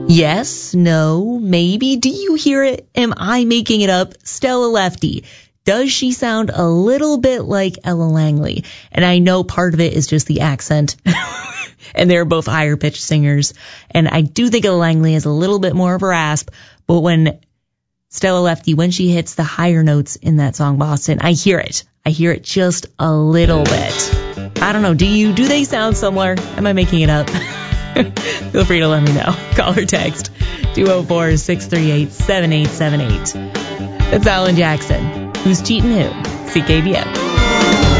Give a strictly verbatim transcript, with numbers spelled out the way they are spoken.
Yes, no, maybe. Do you hear it? Am I making it up? Stella Lefty. Does she sound a little bit like Ella Langley? And I know part of it is just the accent. And they're both higher pitched singers. And I do think Ella Langley has a little bit more of a rasp. But when Stella Lefty, when she hits the higher notes in that song, Boston, I hear it. I hear it just a little bit. I don't know. Do you? Do they sound similar? Am I making it up? Feel free to let me know. Call or text two oh four, six three eight, seven eight seven eight. That's Alan Jackson. Who's cheating who? C K B M.